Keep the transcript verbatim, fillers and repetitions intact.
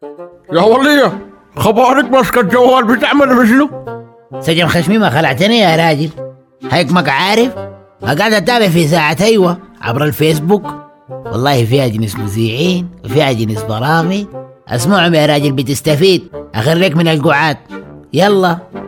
يا ولية، خبارك ماسكة الجوال بتعمل بشنو؟ سجن خشمي ما خلعتني يا راجل. هيك ما عارف قاعد اتابع في ساعة ايوه عبر الفيسبوك. والله فيها جنس مذيعين وفيها جنس برامج. اسمعهم يا راجل بتستفيد. اخريك من القعاد. يلا.